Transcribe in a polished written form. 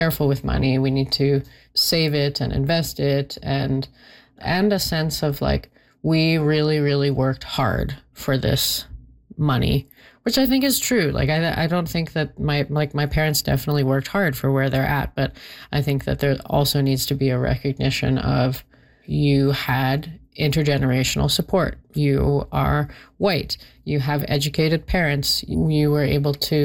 careful with money. We need to save it and invest it, and a sense of like, we really, really worked hard for this money, which I think is true. Like, I don't think that my parents definitely worked hard for where they're at, but I think that there also needs to be a recognition of, you had intergenerational support. You are white. You have educated parents. You were able to